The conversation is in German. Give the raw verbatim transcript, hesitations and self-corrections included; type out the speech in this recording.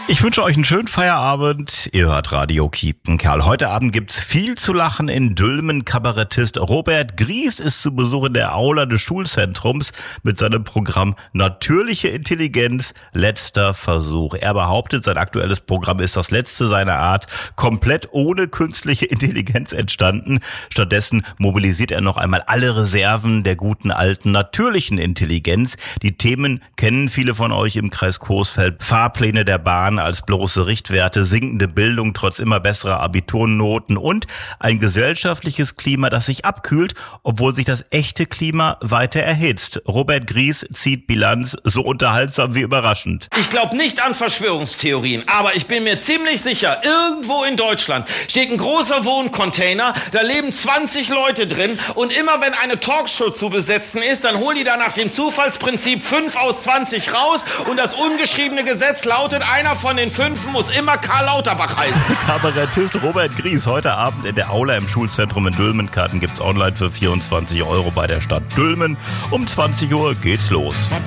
Ich wünsche euch einen schönen Feierabend. Ihr hört Radio Kiepenkerl. Heute Abend gibt's viel zu lachen in Dülmen. Kabarettist Robert Gries ist zu Besuch in der Aula des Schulzentrums mit seinem Programm Natürliche Intelligenz, letzter Versuch. Er behauptet, sein aktuelles Programm ist das letzte seiner Art, komplett ohne künstliche Intelligenz entstanden. Stattdessen mobilisiert er noch einmal alle Reserven der guten alten natürlichen Intelligenz. Die Themen kennen viele von euch im Kreis Coesfeld. Fahrpläne der Bahn als bloße Richtwerte, sinkende Bildung trotz immer besserer Abiturnoten und ein gesellschaftliches Klima, das sich abkühlt, obwohl sich das echte Klima weiter erhitzt. Robert Gries zieht Bilanz, so unterhaltsam wie überraschend. Ich glaube nicht an Verschwörungstheorien, aber ich bin mir ziemlich sicher, irgendwo in Deutschland steht ein großer Wohncontainer, da leben zwanzig Leute drin und immer wenn eine Talkshow zu besetzen ist, dann holen die da nach dem Zufallsprinzip fünf aus zwanzig raus und das ungeschriebene Gesetz lautet, einer von den fünf muss immer Karl Lauterbach heißen. Kabarettist Robert Gries heute Abend in der Aula im Schulzentrum in Dülmen. Karten gibt's online für vierundzwanzig Euro bei der Stadt Dülmen. Um zwanzig Uhr geht's los.